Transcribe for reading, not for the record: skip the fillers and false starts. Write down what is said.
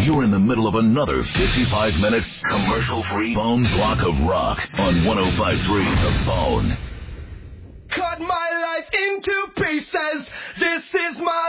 You're in the middle of another 55-minute commercial-free bone block of rock on 105.3 The Bone. Cut my life into pieces. This is my